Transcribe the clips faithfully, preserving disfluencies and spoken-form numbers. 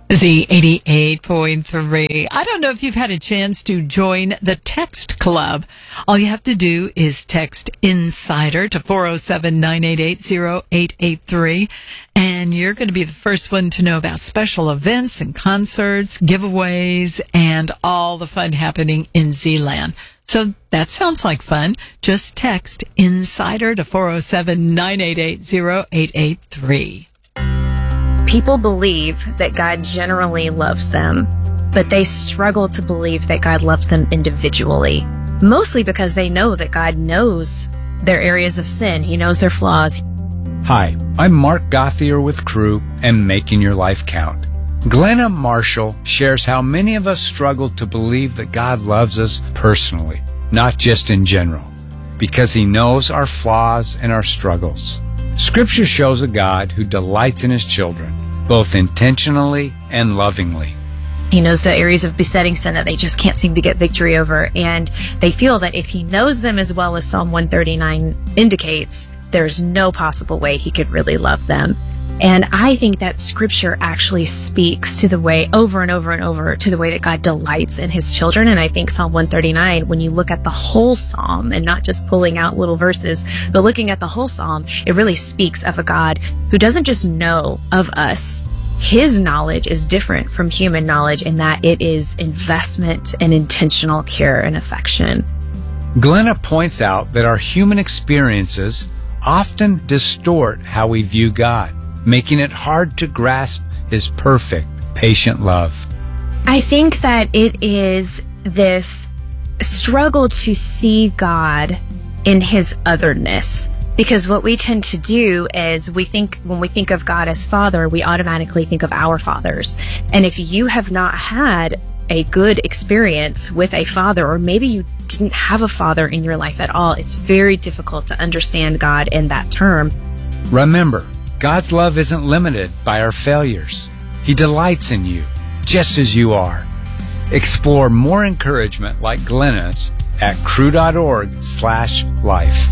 Z eighty-eight point three. I don't know if you've had a chance to join the text club. All you have to do is text INSIDER to four oh seven, nine eight eight, oh eight eight three, and you're going to be the first one to know about special events and concerts, giveaways, and all the fun happening in Z-Land. So that sounds like fun. Just text INSIDER to four oh seven, nine eight eight, oh eight eight three. People believe that God generally loves them, but they struggle to believe that God loves them individually, mostly because they know that God knows their areas of sin. He knows their flaws. Hi, I'm Mark Gothier with Crew and Making Your Life Count. Glenna Marshall shares how many of us struggle to believe that God loves us personally, not just in general, because He knows our flaws and our struggles. Scripture shows a God who delights in His children, both intentionally and lovingly. He knows the areas of besetting sin that they just can't seem to get victory over, and they feel that if He knows them as well as Psalm one thirty-nine indicates, there's no possible way He could really love them. And I think that Scripture actually speaks to the way, over and over and over, to the way that God delights in His children. And I think Psalm one thirty-nine, when you look at the whole Psalm and not just pulling out little verses, but looking at the whole Psalm, it really speaks of a God who doesn't just know of us. His knowledge is different from human knowledge in that it is investment and intentional care and affection. Glenna points out that our human experiences often distort how we view God, making it hard to grasp His perfect, patient love. I think that it is this struggle to see God in His otherness. Because what we tend to do is we think, when we think of God as Father, we automatically think of our fathers. And if you have not had a good experience with a father, or maybe you didn't have a father in your life at all, it's very difficult to understand God in that term. Remember, God's love isn't limited by our failures. He delights in you, just as you are. Explore more encouragement like Glenna's at crew.org slash life.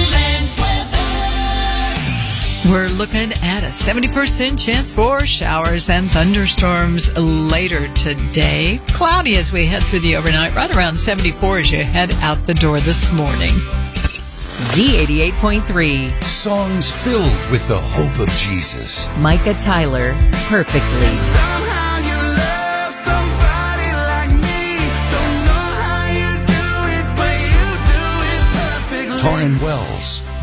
We're looking at a seventy percent chance for showers and thunderstorms later today. Cloudy as we head through the overnight, right around seventy-four as you head out the door this morning. Z eighty-eight point three. Songs filled with the hope of Jesus. Micah Tyler, Perfectly. Somehow you love somebody like me. Don't know how you do it, but you do it perfectly. Torrin Wells,